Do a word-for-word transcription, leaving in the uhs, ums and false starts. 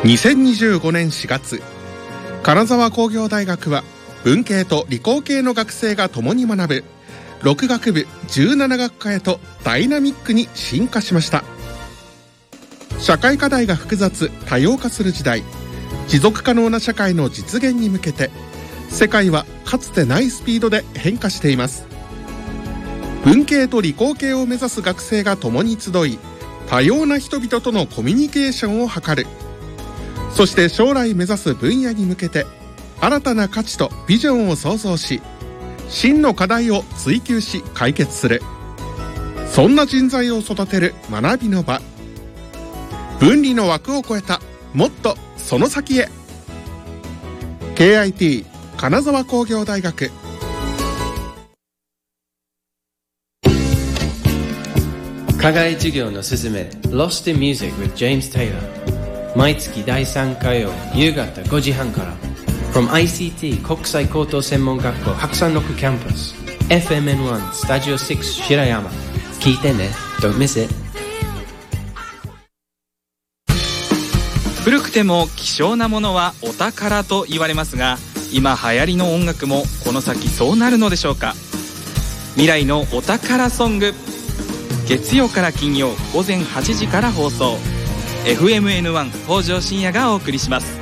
にせんにじゅうごねんしがつ、金沢工業大学は文系と理工系の学生が共に学ぶろく学部じゅうなな学科へとダイナミックに進化しました。社会課題が複雑多様化する時代、持続可能な社会の実現に向けて世界はかつてないスピードで変化しています。文系と理工系を目指す学生が共に集い、多様な人々とのコミュニケーションを図る。そして将来目指す分野に向けて新たな価値とビジョンを創造し、真の課題を追求し解決する。そんな人材を育てる学びの場。分離の枠を超えたもっとその先へ。 ケーアイティー 金沢工業大学。 課外授業のすすめ Lost in Music with James Taylor、 毎月だいさん火曜夕方ごじはんから From アイシーティー 国際高等専門学校白山六キャンパス エフエムエヌワン スタジオろく白山。聞いてね。 Don't miss it。 古くても希少なものはお宝と言われますが、今流行りの音楽もこの先そうなるのでしょうか。未来のお宝ソング、月曜から金曜午前はちじから放送。 エフエムエヌワン 北条深夜がお送りします。